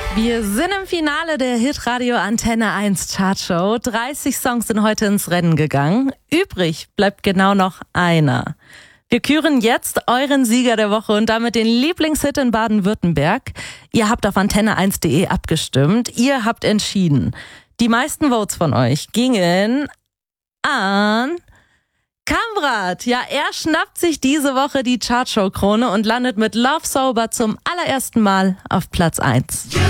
Wir sind im Finale der Hitradio Antenne 1 Chartshow. 30 Songs sind heute ins Rennen gegangen. Übrig bleibt genau noch einer. Wir küren jetzt euren Sieger der Woche und damit den Lieblingshit in Baden-Württemberg. Ihr habt auf antenne1.de abgestimmt. Ihr habt entschieden. Die meisten Votes von euch gingen an Kamrat. Ja, er schnappt sich diese Woche die Chartshow-Krone und landet mit Love Sober zum allerersten Mal auf Platz 1.